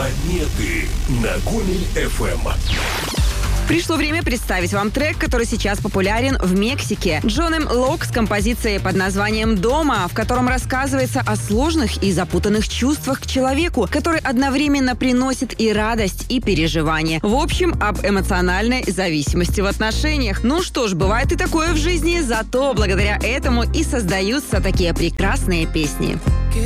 Планеты на Гомель-ФМ. Пришло время представить вам трек, который сейчас популярен в Мексике. Джон М. Лок с композицией под названием «Дома», в котором рассказывается о сложных и запутанных чувствах к человеку, который одновременно приносит и радость, и переживания. В общем, об эмоциональной зависимости в отношениях. Ну что ж, бывает и такое в жизни, зато благодаря этому и создаются такие прекрасные песни.